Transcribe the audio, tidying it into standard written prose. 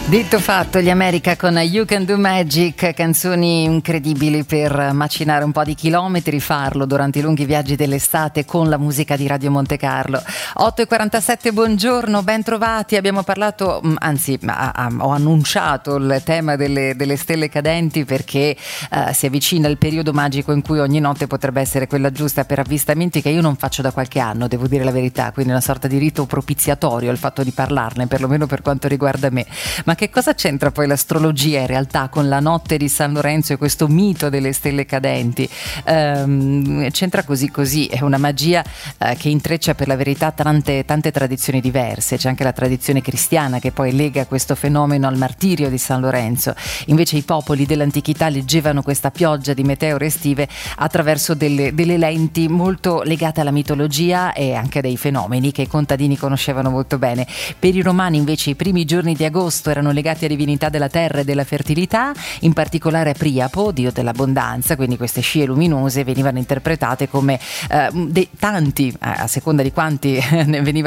Detto fatto, gli America con You Can Do Magic, canzoni incredibili per macinare un po' di chilometri, farlo durante i lunghi viaggi dell'estate con la musica di Radio Monte Carlo. 8:47, buongiorno, ben trovati. Abbiamo parlato, anzi ho annunciato il tema delle stelle cadenti perché si avvicina il periodo magico in cui ogni notte potrebbe essere quella giusta per avvistamenti che io non faccio da qualche anno, devo dire la verità, quindi una sorta di rito propiziatorio il fatto di parlarne, perlomeno per quanto riguarda me. Ma che cosa c'entra poi l'astrologia in realtà con la notte di San Lorenzo e questo mito delle stelle cadenti? C'entra così, è una magia che intreccia per la verità tante tradizioni diverse. C'è anche la tradizione cristiana che poi lega questo fenomeno al martirio di San Lorenzo. Invece i popoli dell'antichità leggevano questa pioggia di meteore estive attraverso delle lenti molto legate alla mitologia e anche dei fenomeni che i contadini conoscevano molto bene. Per i romani invece i primi giorni di agosto erano legati a divinità della terra e della fertilità, in particolare a Priapo, dio dell'abbondanza, quindi queste scie luminose venivano interpretate come tanti, a seconda di quanti ne venivano